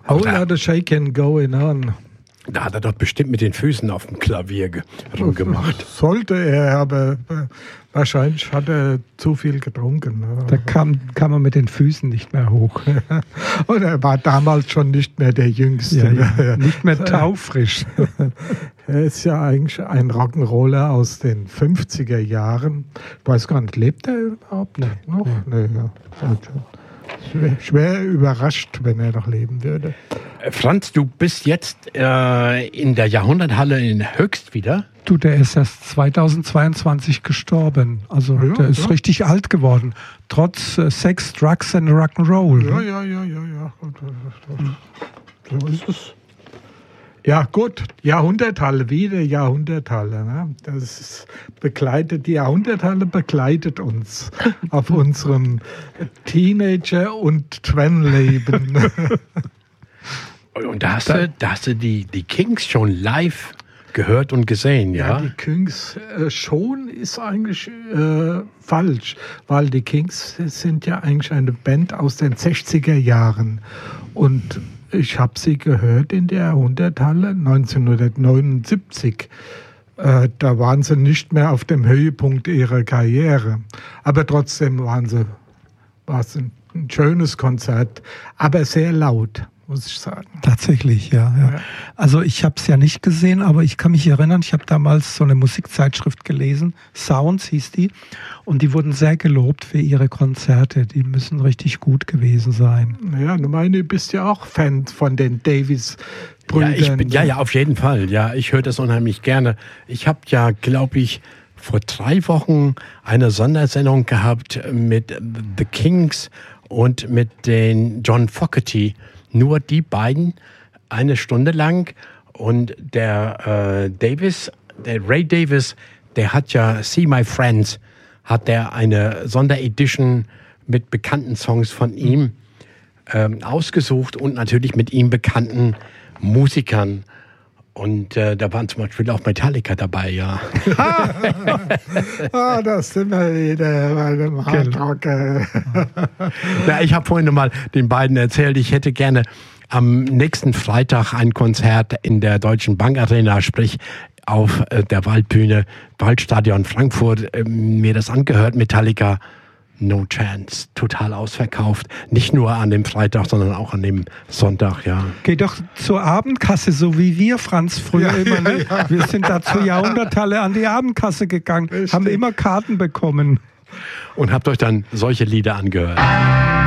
Whole lot of shaking going on. Da hat er doch bestimmt mit den Füßen auf dem Klavier rumgemacht. Sollte er, aber wahrscheinlich hat er zu viel getrunken. Da kam man mit den Füßen nicht mehr hoch. Und er war damals schon nicht mehr der Jüngste. Ja. Nicht mehr taufrisch. Er ist ja eigentlich ein Rock'n'Roller aus den 50er Jahren. Ich weiß gar nicht, lebt er überhaupt noch? Nee, ja. Schwer überrascht, wenn er noch leben würde. Franz, du bist jetzt in der Jahrhunderthalle in Höchst wieder. Du, der ist erst 2022 gestorben. Also der ist richtig alt geworden. Trotz Sex, Drugs and Rock'n'Roll. Ja. So ist es. Ja gut, Jahrhunderthalle, wieder Jahrhunderthalle. Ne? Die Jahrhunderthalle begleitet uns auf unserem Teenager- und Twen-Leben. Und da hast du die Kings schon live gehört und gesehen, ja? Ja, die Kings schon ist eigentlich falsch, weil die Kings sind ja eigentlich eine Band aus den 60er Jahren. Und ich habe sie gehört in der Jahrhunderthalle 1979. Da waren sie nicht mehr auf dem Höhepunkt ihrer Karriere. Aber trotzdem war es ein schönes Konzert, aber sehr laut, muss ich sagen. Tatsächlich, ja. Also ich habe es ja nicht gesehen, aber ich kann mich erinnern, ich habe damals so eine Musikzeitschrift gelesen, Sounds hieß die, und die wurden sehr gelobt für ihre Konzerte. Die müssen richtig gut gewesen sein. Ja, du meine, du bist ja auch Fan von den Davis-Brüdern. Ja, auf jeden Fall. Ja, ich höre das unheimlich gerne. Ich habe ja, glaube ich, vor 3 Wochen eine Sondersendung gehabt mit The Kings und mit den John Fogerty. Nur die beiden, 1 Stunde lang. Und der Ray Davis, der hat ja See My Friends, hat der eine Sonderedition mit bekannten Songs von ihm ausgesucht und natürlich mit ihm bekannten Musikern. Und da waren zum Beispiel auch Metallica dabei, ja. Da sind wir wieder bei dem Hardrock. Ja, ich habe vorhin mal den beiden erzählt, ich hätte gerne am nächsten Freitag ein Konzert in der Deutschen Bank Arena, sprich auf der Waldbühne, Waldstadion Frankfurt, mir das angehört, Metallica. No chance, total ausverkauft. Nicht nur an dem Freitag, sondern auch an dem Sonntag, ja. Geh doch zur Abendkasse, so wie wir, Franz, früher immer. Ne? Ja. Wir sind da zur Jahrhunderthalle an die Abendkasse gegangen, haben immer Karten bekommen. Und habt euch dann solche Lieder angehört.